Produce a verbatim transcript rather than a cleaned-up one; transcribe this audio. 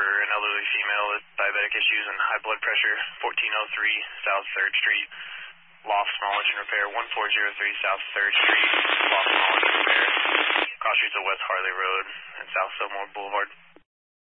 an elderly female with diabetic issues and high blood pressure, fourteen oh three South third Street, loft small engine repair, one four zero three South third Street, loft small engine repair, cross streets of West Harley Road and South Fillmore Boulevard.